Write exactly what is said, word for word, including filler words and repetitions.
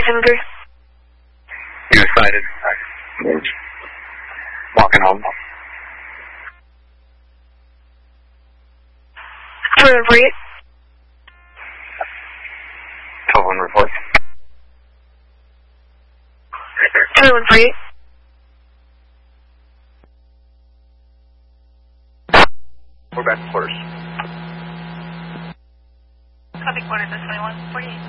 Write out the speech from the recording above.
Hungry. You excited? Walking home. twenty-one forty-eight. twelve one report. twenty-one forty-eight. We're back to quarters. Copy quarters at twenty-one forty-eight.